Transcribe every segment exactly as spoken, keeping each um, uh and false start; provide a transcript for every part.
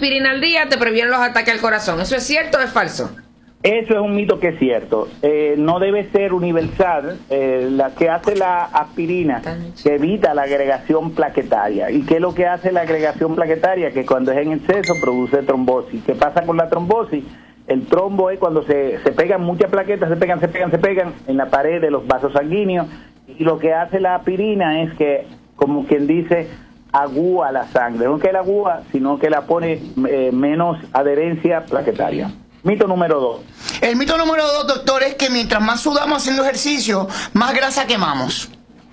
aspirina al día te previene los ataques al corazón. ¿Eso es cierto o es falso? Eso es un mito que es cierto. Eh, no debe ser universal. Eh, la que hace la aspirina, que evita la agregación plaquetaria. ¿Y qué es lo que hace la agregación plaquetaria? Que cuando es en exceso produce trombosis. ¿Qué pasa con la trombosis? El trombo es cuando se, se pegan muchas plaquetas, se pegan, se pegan, se pegan en la pared de los vasos sanguíneos. Y lo que hace la aspirina es que, como quien dice, agúa la sangre. No que la agúa, sino que la pone eh, menos adherencia plaquetaria. Mito número dos. El mito número dos, doctor, es que mientras más sudamos haciendo ejercicio, más grasa quemamos.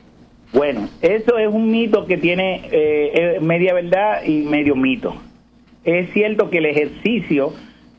Bueno, eso es un mito que tiene eh, media verdad y medio mito. Es cierto que el ejercicio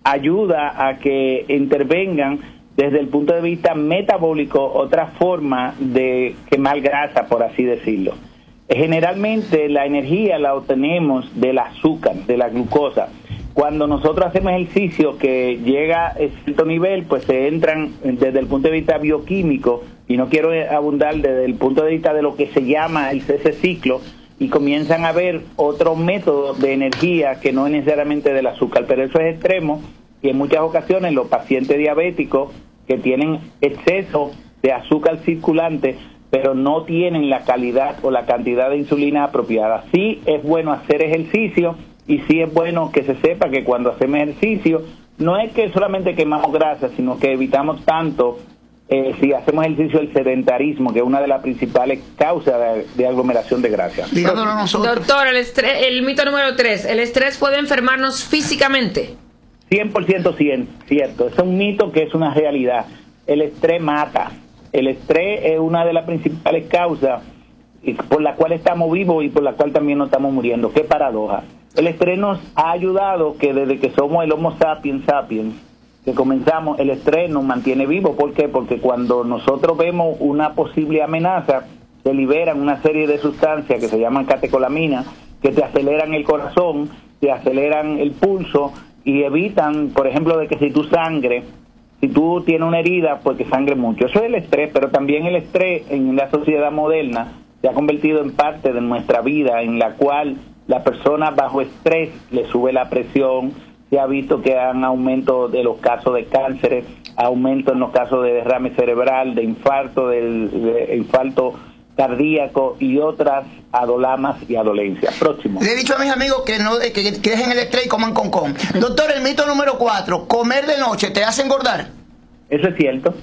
ayuda a que intervengan desde el punto de vista metabólico otra forma de quemar grasa, por así decirlo. Generalmente la energía la obtenemos del azúcar, de la glucosa. Cuando nosotros hacemos ejercicio que llega a cierto nivel, pues se entran desde el punto de vista bioquímico, y no quiero abundar desde el punto de vista de lo que se llama el ese ciclo, y comienzan a ver otros métodos de energía que no es necesariamente del azúcar, pero eso es extremo, y en muchas ocasiones los pacientes diabéticos que tienen exceso de azúcar circulante, pero no tienen la calidad o la cantidad de insulina apropiada. Sí es bueno hacer ejercicio, y sí es bueno que se sepa que cuando hacemos ejercicio, no es que solamente quemamos grasa, sino que evitamos tanto, eh, si hacemos ejercicio, el sedentarismo, que es una de las principales causas de, de aglomeración de grasa. Doctor, el, estrés, el mito número tres, ¿el estrés puede enfermarnos físicamente? cien por ciento cierto, es un mito que es una realidad. El estrés mata. El estrés es una de las principales causas por la cual estamos vivos y por la cual también nos estamos muriendo. Qué paradoja. El estrés nos ha ayudado que desde que somos el Homo sapiens sapiens, que comenzamos, el estrés nos mantiene vivos. ¿Por qué? Porque cuando nosotros vemos una posible amenaza, se liberan una serie de sustancias que se llaman catecolaminas, que te aceleran el corazón, te aceleran el pulso y evitan, por ejemplo, de que si tú sangre, si tú tienes una herida, pues que sangre mucho. Eso es el estrés, pero también el estrés en la sociedad moderna se ha convertido en parte de nuestra vida, en la cual la persona bajo estrés le sube la presión. Se ha visto que han aumento de los casos de cánceres, aumento en los casos de derrame cerebral, de infarto, del de infarto cardíaco y otras adolamas y adolencias. Próximo. Le he dicho a mis amigos que no que, que dejen el estrés y coman con con. Doctor, el mito número cuatro, comer de noche te hace engordar. Eso es cierto.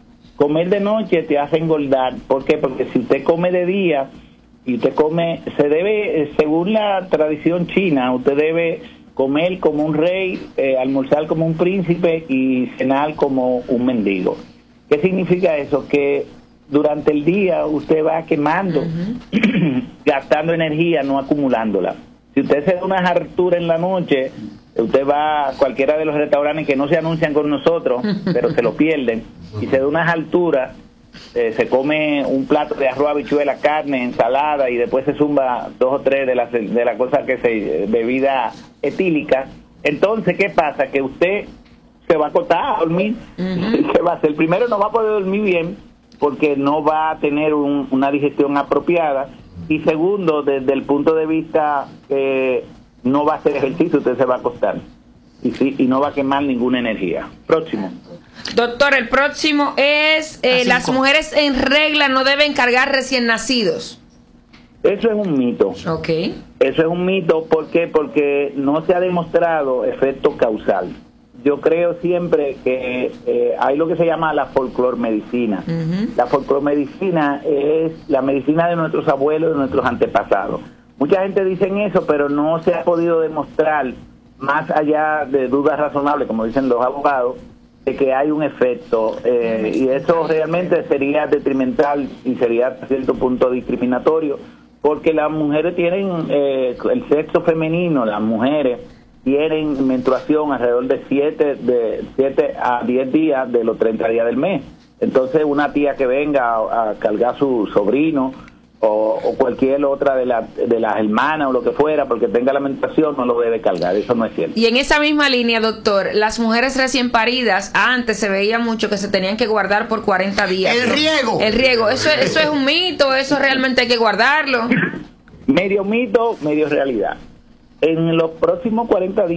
Comer de noche te hace engordar. ¿Por qué? Porque si usted come de día y usted come, se debe, según la tradición china, usted debe comer como un rey, eh, almorzar como un príncipe y cenar como un mendigo. ¿Qué significa eso? Que durante el día usted va quemando, uh-huh. gastando energía, no acumulándola. Si usted se da una hartura en la noche, usted va a cualquiera de los restaurantes que no se anuncian con nosotros, pero se lo pierden, y se da unas alturas, eh, se come un plato de arroz, habichuela, carne, ensalada, y después se zumba dos o tres de las de la cosas que se bebida etílica. Entonces, ¿qué pasa? Que usted se va a acostar a dormir, uh-huh. se va a hacer. El primero no va a poder dormir bien, porque no va a tener un, una digestión apropiada, y segundo, desde el punto de vista eh, no va a hacer ejercicio, usted se va a acostar y, sí, y no va a quemar ninguna energía. Próximo. Doctor, el próximo es eh, las mujeres en regla no deben cargar recién nacidos. Eso es un mito. Okay. Eso es un mito. ¿Por qué? Porque no se ha demostrado efecto causal. Yo creo siempre que eh, hay lo que se llama la folclormedicina. Uh-huh. La folclormedicina es la medicina de nuestros abuelos, de nuestros antepasados. Mucha gente dice eso, pero no se ha podido demostrar, más allá de dudas razonables, como dicen los abogados, de que hay un efecto. Eh, y eso realmente sería detrimental y sería a cierto punto discriminatorio, porque las mujeres tienen, eh, el sexo femenino, las mujeres tienen menstruación alrededor de siete de siete a diez días de los treinta días del mes. Entonces una tía que venga a, a cargar a su sobrino o, o cualquier otra de, la, de las hermanas o lo que fuera, porque tenga la menstruación, no lo debe cargar. Eso no es cierto. Y en esa misma línea, doctor, las mujeres recién paridas, antes se veía mucho que se tenían que guardar por cuarenta días. El riego. El riego. ¿Eso, eso es un mito? ¿Eso realmente hay que guardarlo? Medio mito, medio realidad. En los próximos cuarenta días